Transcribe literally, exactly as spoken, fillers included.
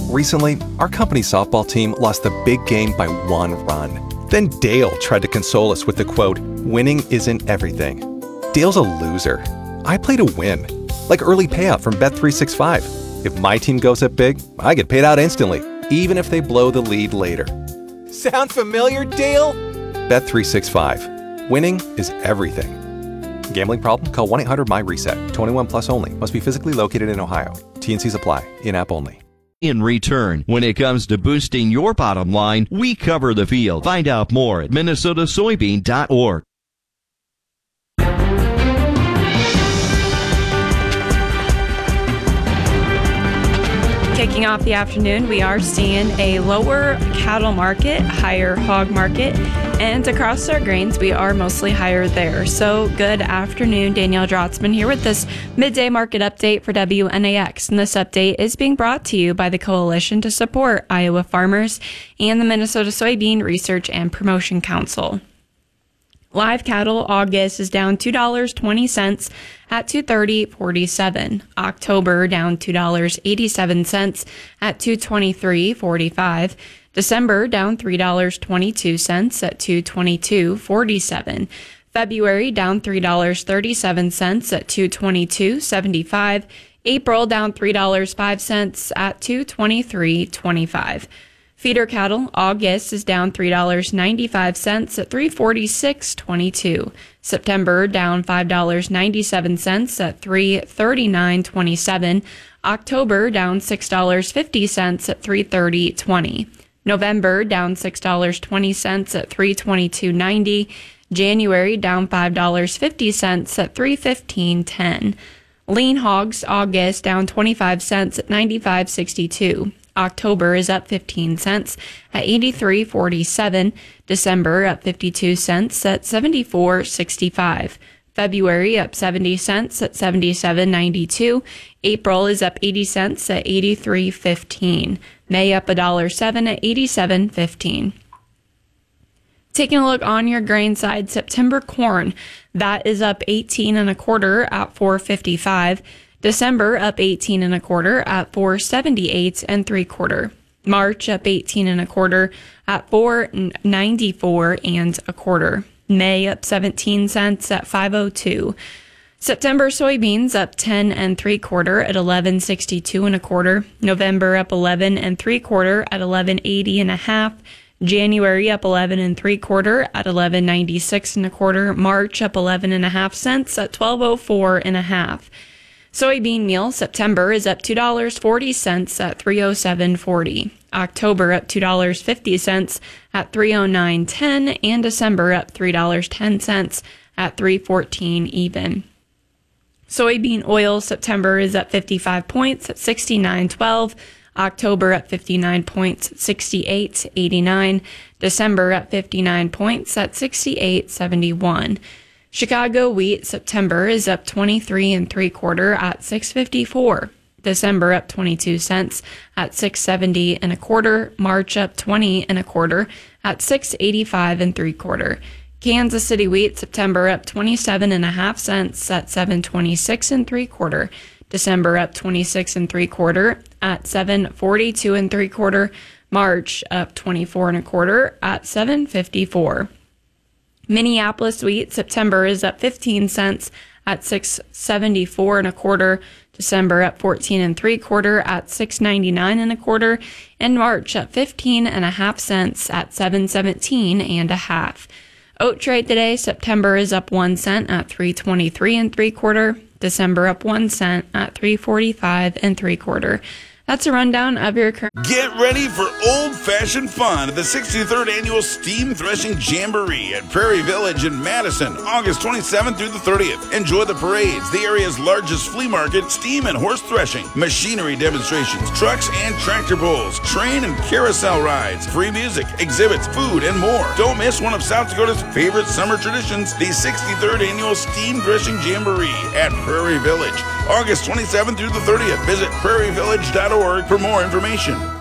Recently, our company softball team lost the big game by one run. Then Dale tried to console us with the quote, "Winning isn't everything." Dale's a loser. I play to win. Like early payout from Bet three sixty-five. If my team goes up big, I get paid out instantly, even if they blow the lead later. Sound familiar, Dale? Bet three sixty-five. Winning is everything. Gambling problem? Call one eight hundred M Y reset. twenty-one plus only. Must be physically located in Ohio. T and Cs apply. In-app only. In return, when it comes to boosting your bottom line, we cover the field. Find out more at minnesota soybean dot org. Kicking off the afternoon, we are seeing a lower cattle market, higher hog market, and across our grains, we are mostly higher there. So good afternoon, Danielle Drotzman here with this midday market update for W N A X. And this update is being brought to you by the Coalition to Support Iowa Farmers and the Minnesota Soybean Research and Promotion Council. Live cattle August is down two dollars and twenty cents at two thirty forty-seven. October down two dollars and eighty-seven cents at two twenty-three forty-five. December down three dollars and twenty-two cents at two twenty-two forty-seven. February down three dollars and thirty-seven cents at two twenty-two seventy-five. April down three dollars and five cents at two twenty-three twenty-five. Feeder cattle, August is down three dollars and ninety-five cents at three forty-six twenty-two. September down five dollars and ninety-seven cents at three thirty-nine twenty-seven. October down six dollars and fifty cents at three thirty twenty. November down six dollars and twenty cents at three twenty-two ninety. January down five dollars and fifty cents at three fifteen ten. Lean hogs, August down twenty-five cents at ninety-five sixty-two. October is up fifteen cents at eighty-three forty-seven. December up fifty-two cents at seventy-four sixty-five. February up seventy cents at seventy-seven ninety-two. April is up eighty cents at eighty-three fifteen. May up one dollar and seven cents at eighty-seven fifteen. Taking a look on your grain side, September corn, that is up eighteen and a quarter at four fifty-five. December up eighteen and a quarter at four seventy-eight and three quarter. March up eighteen and a quarter at four ninety-four and a quarter. May up seventeen cents at five oh two. September soybeans up ten and three quarter at eleven sixty-two and a quarter. November up eleven and three quarter at eleven eighty and a half. January up eleven and three quarter at eleven ninety-six and a quarter. March up eleven and a half cents at twelve oh four and a half. Soybean meal, September is up two dollars and forty cents at three oh seven forty. October up two dollars and fifty cents at three oh nine ten, and December up three dollars and ten cents at three fourteen even. Soybean oil, September is up fifty-five points at sixty-nine twelve. October up fifty-nine points at sixty-eight eighty-nine. December up fifty-nine points at sixty-eight seventy-one. Chicago wheat, September is up twenty-three and three quarter at six fifty-four. December up twenty-two cents at six seventy and a quarter. March up twenty and a quarter at six eighty-five and three quarter. Kansas City wheat, September up twenty-seven and a half cents at seven twenty-six and three quarter. December up twenty-six and three quarter at seven forty-two and three quarter. March up twenty-four and a quarter at seven fifty-four. Minneapolis wheat, September is up fifteen cents at six seventy-four and a quarter. December up fourteen and three quarter at six ninety-nine and a quarter. And March up fifteen and a half cents at seven seventeen and a half. Oat trade today, September is up one cent at three twenty-three and three quarter. December up one cent at three forty-five and three quarter. That's a rundown of your current... Get ready for old-fashioned fun at the sixty-third Annual Steam Threshing Jamboree at Prairie Village in Madison, August twenty-seventh through the thirtieth. Enjoy the parades, the area's largest flea market, steam and horse threshing, machinery demonstrations, trucks and tractor pulls, train and carousel rides, free music, exhibits, food, and more. Don't miss one of South Dakota's favorite summer traditions, the sixty-third Annual Steam Threshing Jamboree at Prairie Village, August twenty-seventh through the thirtieth. Visit prairie village dot org for more information.